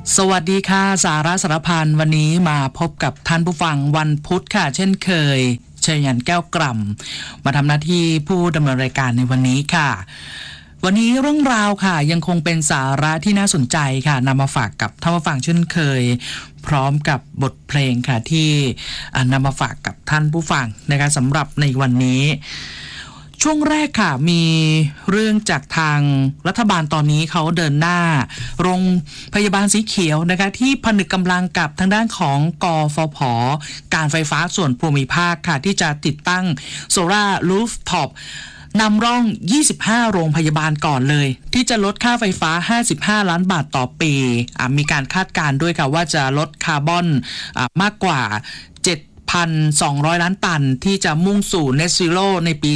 สวัสดีค่ะสาระสารพันวันนี้มาพบกับท่านผู้ฟังวันพุธค่ะเช่นเคยเชยยันแก้วกล่ำมาทำหน้าที่ผู้ดำเนินรายการในวันนี้ค่ะวันนี้เรื่องราวค่ะยังคงเป็นสาระที่น่าสนใจค่ะนำมาฝากกับท่านผู้ฟังเช่นเคยพร้อมกับบทเพลงค่ะที่นำมาฝากกับท่านผู้ฟังนะคะสำหรับในวันนี้ช่วงแรกค่ะมีเรื่องจากทางรัฐบาลตอนนี้เขาเดินหน้าโรงพยาบาลสีเขียวนะคะที่ผนึกกำลังกับทางด้านของกฟผ.การไฟฟ้าส่วนภูมิภาคค่ะที่จะติดตั้งโซล่ารูฟท็อปนำร่อง25โรงพยาบาลก่อนเลยที่จะลดค่าไฟฟ้า55ล้านบาทต่อปีมีการคาดการณ์ด้วยค่ะว่าจะลดคาร์บอนมากกว่า1,200 ล้านตันที่จะมุ่งสู่ Net Zero ในปี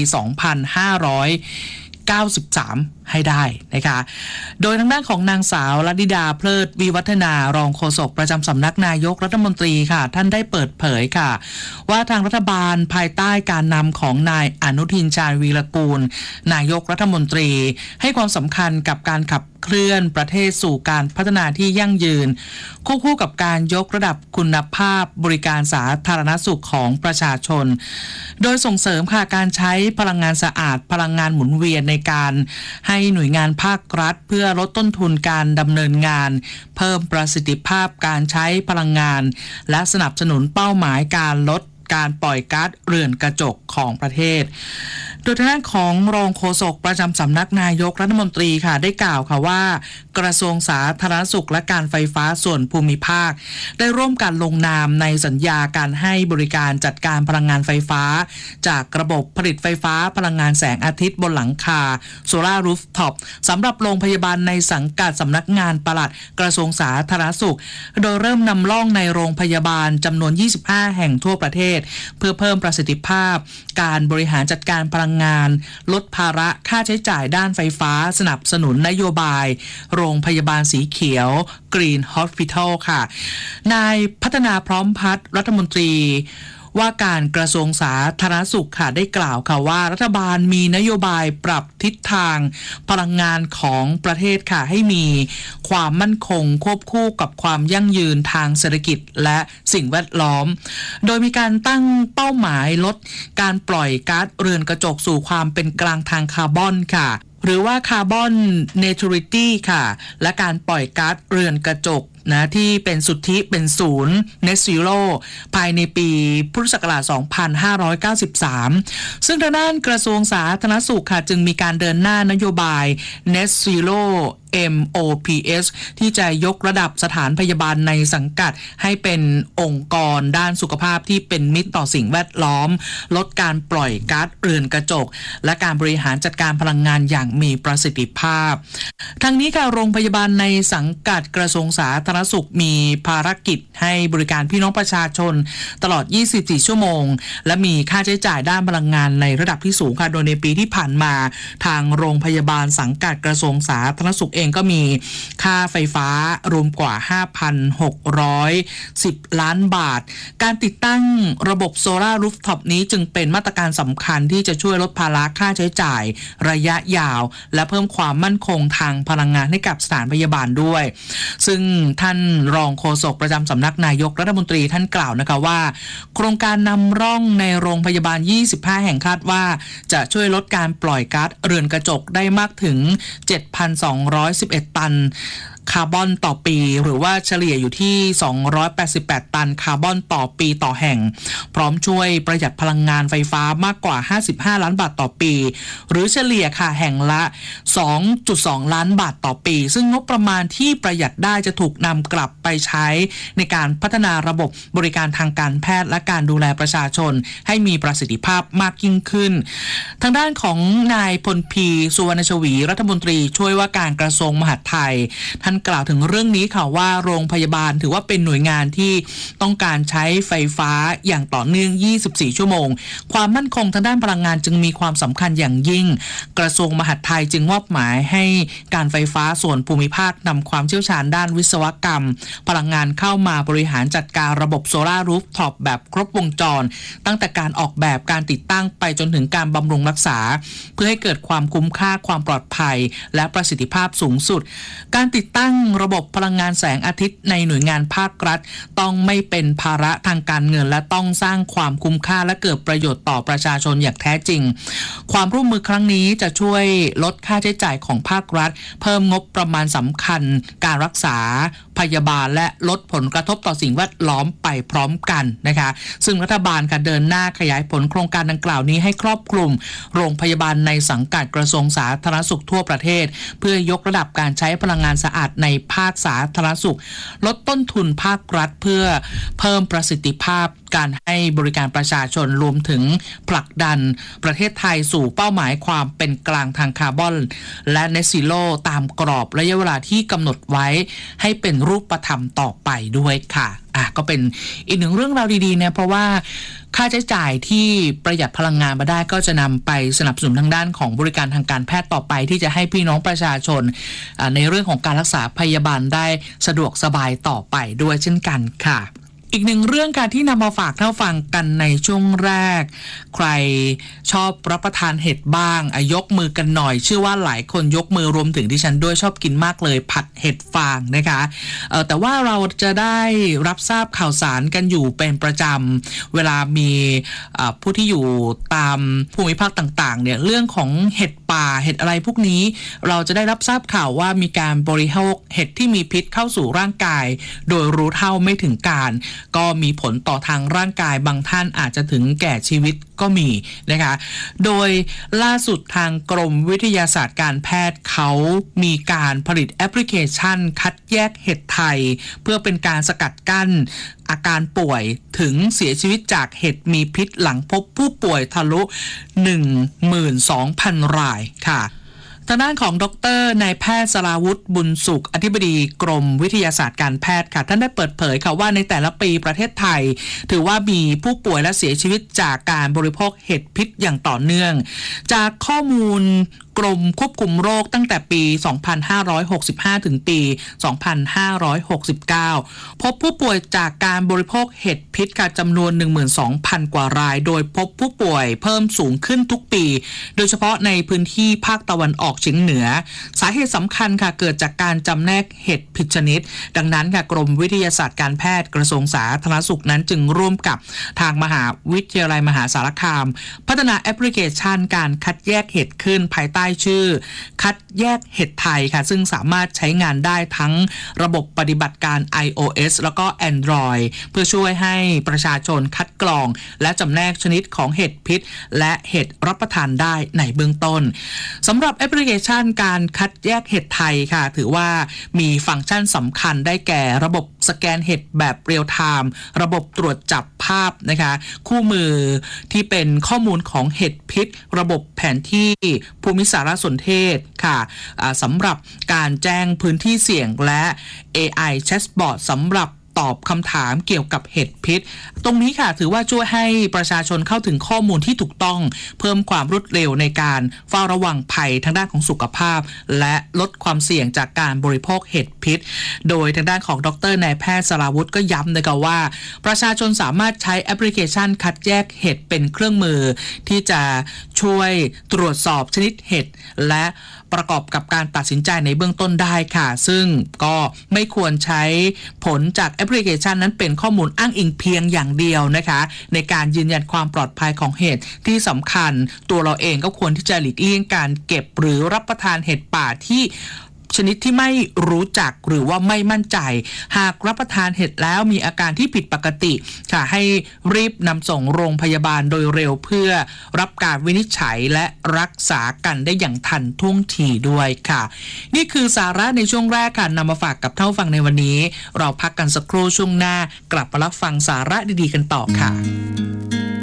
2593 ให้ได้นะคะโดยทางด้านของนางสาวลัดดิดาเพลิดวิวัฒนารองโฆษกประจำสำนักนายกรัฐมนตรีค่ะท่านได้เปิดเผยค่ะว่าทางรัฐบาลภายใต้การนำของนายอนุทินชาญวีรกูลนายกรัฐมนตรีให้ความสำคัญกับการขับเคลื่อนประเทศสู่การพัฒนาที่ยั่งยืนควบคู่กับการยกระดับคุณภาพบริการสาธารณสุขของประชาชนโดยส่งเสริมค่ะการใช้พลังงานสะอาดพลังงานหมุนเวียนในการให้หน่วยงานภาครัฐเพื่อลดต้นทุนการดำเนินงานเพิ่มประสิทธิภาพการใช้พลังงานและสนับสนุนเป้าหมายการลดการปล่อยก๊าซเรือนกระจกของประเทศโดยทางด้านของรองโฆษกประจำสำนักนายกรัฐมนตรีค่ะได้กล่าวค่ะว่ากระทรวงสาธารณสุขและการไฟฟ้าส่วนภูมิภาคได้ร่วมกันลงนามในสัญญาการให้บริการจัดการพลังงานไฟฟ้าจากระบบผลิตไฟฟ้าพลังงานแสงอาทิตย์บนหลังคาโซล่ารูฟท็อปสำหรับโรงพยาบาลในสังกัดสำนักงานปลัดกระทรวงสาธารณสุขโดยเริ่มนำร่องในโรงพยาบาลจำนวน25แห่งทั่วประเทศเพื่อเพิ่มประสิทธิภาพการบริหารจัดการพลังงานลดภาระค่าใช้จ่ายด้านไฟฟ้าสนับสนุนนโยบายโรงพยาบาลสีเขียว Green Hospital ค่ะนายพัฒนาพร้อมพัฒน์รัฐมนตรีว่าการกระทรวงสาธารณสุขค่ะได้กล่าวค่ะว่ารัฐบาลมีนโยบายปรับทิศทางพลังงานของประเทศค่ะให้มีความมั่นคงควบคู่กับความยั่งยืนทางเศรษฐกิจและสิ่งแวดล้อมโดยมีการตั้งเป้าหมายลดการปล่อยก๊าซเรือนกระจกสู่ความเป็นกลางทางคาร์บอนค่ะหรือว่าคาร์บอนเนเทอริตี้ค่ะและการปล่อยก๊าซเรือนกระจกนะที่เป็นสุทธิเป็นศูนย์ Net Zero ภายในปีพุทธศักราช 2593 ซึ่งทางด้านกระทรวงสาธารณสุขค่ะจึงมีการเดินหน้านโยบาย Net Zero MOPS ที่จะยกระดับสถานพยาบาลในสังกัดให้เป็นองค์กรด้านสุขภาพที่เป็นมิตรต่อสิ่งแวดล้อมลดการปล่อยก๊าซเรือนกระจกและการบริหารจัดการพลังงานอย่างมีประสิทธิภาพทั้งนี้ค่ะโรงพยาบาลในสังกัดกระทรวงสาธารณสุขมีภารกิจให้บริการพี่น้องประชาชนตลอด24ชั่วโมงและมีค่าใช้จ่ายด้านพลังงานในระดับที่สูงค่ะโดยในปีที่ผ่านมาทางโรงพยาบาลสังกัดกระทรวงสาธารณสุขเองก็มีค่าไฟฟ้ารวมกว่า 5,610 ล้านบาทการติดตั้งระบบโซล่ารูฟท็อปนี้จึงเป็นมาตรการสำคัญที่จะช่วยลดภาระค่าใช้จ่ายระยะยาวและเพิ่มความมั่นคงทางพลังงานให้กับสถานพยาบาลด้วยซึ่งท่านรองโฆษกประจำสำนักนายกรัฐมนตรีท่านกล่าวนะคะว่าโครงการนำร่องในโรงพยาบาล25แห่งคาดว่าจะช่วยลดการปล่อยก๊าซเรือนกระจกได้มากถึง 7,211 ตันคาร์บอนต่อปีหรือว่าเฉลี่ยอยู่ที่288ตันคาร์บอนต่อปีต่อแห่งพร้อมช่วยประหยัดพลังงานไฟฟ้ามากกว่า55ล้านบาทต่อปีหรือเฉลี่ยค่ะแห่งละ 2.2 ล้านบาทต่อปีซึ่งงบประมาณที่ประหยัดได้จะถูกนำกลับไปใช้ในการพัฒนาระบบบริการทางการแพทย์และการดูแลประชาชนให้มีประสิทธิภาพมากยิ่งขึ้นทางด้านของนายพลพีสุวรรณชวีรัฐมนตรีช่วยว่าการกระทรวงมหาดไทยท่านกล่าวถึงเรื่องนี้ค่ะว่าโรงพยาบาลถือว่าเป็นหน่วยงานที่ต้องการใช้ไฟฟ้าอย่างต่อเนื่อง24ชั่วโมงความมั่นคงทางด้านพลังงานจึงมีความสำคัญอย่างยิ่งกระทรวงมหาดไทยจึงมอบหมายให้การไฟฟ้าส่วนภูมิภาคนำความเชี่ยวชาญด้านวิศวกรรมพลังงานเข้ามาบริหารจัดการระบบโซล่ารูฟท็อปแบบครบวงจรตั้งแต่การออกแบบการติดตั้งไปจนถึงการบำรุงรักษาเพื่อให้เกิดความคุ้มค่าความปลอดภัยและประสิทธิภาพสูงสุดการติดตั้งรื่องระบบพลังงานแสงอาทิตย์ในหน่วยงานภาครัฐต้องไม่เป็นภาระทางการเงินและต้องสร้างความคุ้มค่าและเกิดประโยชน์ต่อประชาชนอย่างแท้จริงความร่วมมือครั้งนี้จะช่วยลดค่าใช้จ่ายของภาครัฐเพิ่มงบประมาณสำคัญการรักษาพยาบาลและลดผลกระทบต่อสิ่งแวดล้อมไปพร้อมกันนะคะซึ่งรัฐบาลค่ะเดินหน้าขยายผลโครงการดังกล่าวนี้ให้ครอบคลุมโรงพยาบาลในสังกัดกระทรวงสาธารณสุขทั่วประเทศเพื่อยกระดับการใช้พลังงานสะอาดในภาคสาธารณสุขลดต้นทุนภาครัฐเพื่อเพิ่มประสิทธิภาพการให้บริการประชาชนรวมถึงผลักดันประเทศไทยสู่เป้าหมายความเป็นกลางทางคาร์บอนและเนซิโลตามกรอบระยะเวลาที่กำหนดไว้ให้เป็นรูปธรรมต่อไปด้วยค่ะก็เป็นอีกหนึ่งเรื่องราวดีๆเนี่ยเพราะว่าค่าใช้จ่ายที่ประหยัดพลังงานมาได้ก็จะนำไปสนับสนุนทางด้านของบริการทางการแพทย์ต่อไปที่จะให้พี่น้องประชาชนในเรื่องของการรักษาพยาบาลได้สะดวกสบายต่อไปด้วยเช่นกันค่ะอีกหนึ่งเรื่องการที่นำมาฝากท่านฟังกันในช่วงแรกใครชอบรับประทานเห็ดบ้างยกมือกันหน่อยเชื่อว่าหลายคนยกมือรวมถึงดิฉันด้วยชอบกินมากเลยผัดเห็ดฟางนะคะแต่ว่าเราจะได้รับทราบข่าวสารกันอยู่เป็นประจำเวลามีผู้ที่อยู่ตามภูมิภาคต่างๆเนี่ยเรื่องของเห็ดป่าเห็ดอะไรพวกนี้เราจะได้รับทราบข่าวว่ามีการบริโภคเห็ดที่มีพิษเข้าสู่ร่างกายโดยรู้เท่าไม่ถึงการก็มีผลต่อทางร่างกายบางท่านอาจจะถึงแก่ชีวิตก็มีนะคะโดยล่าสุดทางกรมวิทยาศาสตร์การแพทย์เขามีการผลิตแอปพลิเคชันคัดแยกเห็ดไทยเพื่อเป็นการสกัดกั้นอาการป่วยถึงเสียชีวิตจากเห็ดมีพิษหลังพบผู้ป่วยทะลุ 12,000 รายค่ะทางด้านของดร.นายแพทย์สราวุฒิบุญสุขอธิบดีกรมวิทยาศาสตร์การแพทย์ค่ะท่านได้เปิดเผยค่ะว่าในแต่ละปีประเทศไทยถือว่ามีผู้ป่วยและเสียชีวิตจากการบริโภคเห็ดพิษอย่างต่อเนื่องจากข้อมูลกรมควบคุมโรคตั้งแต่ปี 2565 ถึงปี 2569 พบผู้ป่วยจากการบริโภคเห็ดพิษค่ะจำนวน 12,000 กว่ารายโดยพบผู้ป่วยเพิ่มสูงขึ้นทุกปีโดยเฉพาะในพื้นที่ภาคตะวันออกเฉียงเหนือสาเหตุสำคัญค่ะเกิดจากการจำแนกเห็ดผิดชนิดดังนั้นค่ะกรมวิทยาศาสตร์การแพทย์กระทรวงสาธารณสุขนั้นจึงร่วมกับทางมหาวิทยาลัยมหาสารคามพัฒนาแอปพลิเคชันการคัดแยกเห็ดขึ้นภายใต้ชื่อคัดแยกเห็ดไทยค่ะซึ่งสามารถใช้งานได้ทั้งระบบปฏิบัติการ iOS แล้วก็ Android เพื่อช่วยให้ประชาชนคัดกรองและจำแนกชนิดของเห็ดพิษและเห็ดรับประทานได้ในเบื้องต้นสำหรับแอปพลิเคชันการคัดแยกเห็ดไทยค่ะถือว่ามีฟังก์ชันสำคัญได้แก่ระบบสแกนเห็ดแบบเรียลไทม์ระบบตรวจจับภาพนะคะคู่มือที่เป็นข้อมูลของเห็ดพิษระบบแผนที่ภูมิสารสนเทศค่ะสำหรับการแจ้งพื้นที่เสี่ยงและ AI Chatbot สำหรับตอบคำถามเกี่ยวกับเห็ดพิษตรงนี้ค่ะถือว่าช่วยให้ประชาชนเข้าถึงข้อมูลที่ถูกต้องเพิ่มความรวดเร็วในการเฝ้าระวังภัยทางด้านของสุขภาพและลดความเสี่ยงจากการบริโภคเห็ดพิษโดยทางด้านของดร.นายแพทย์สราวุฒิก็ย้ำนะคะว่าประชาชนสามารถใช้แอปพลิเคชันคัดแยกเห็ดเป็นเครื่องมือที่จะช่วยตรวจสอบชนิดเห็ดและประกอบกับการตัดสินใจในเบื้องต้นได้ค่ะซึ่งก็ไม่ควรใช้ผลจากแอปพลิเคชันนั้นเป็นข้อมูลอ้างอิงเพียงอย่างเดียวนะคะในการยืนยันความปลอดภัยของเห็ดที่สำคัญตัวเราเองก็ควรที่จะหลีกเลี่ยงการเก็บหรือรับประทานเห็ดป่าที่ชนิดที่ไม่รู้จักหรือว่าไม่มั่นใจหากรับประทานเห็ดแล้วมีอาการที่ผิดปกติค่ะให้รีบนำส่งโรงพยาบาลโดยเร็วเพื่อรับการวินิจฉัยและรักษากันได้อย่างทันท่วงทีด้วยค่ะนี่คือสาระในช่วงแรกค่ะนำมาฝากกับท่านผู้ฟังในวันนี้เราพักกันสักครู่ช่วงหน้ากลับมารับฟังสาระดีๆกันต่อค่ะ